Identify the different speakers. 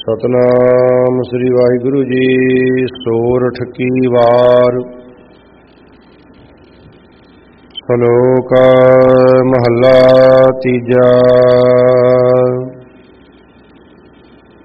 Speaker 1: ਸਤਨਾਮ ਸ੍ਰੀ ਵਾਹਿਗੁਰੂ ਜੀ। ਸੋਰਠ ਕੀ ਵਾਰ। ਸ਼ਲੋਕ ਮਹੱਲਾ ਤੀਜਾ।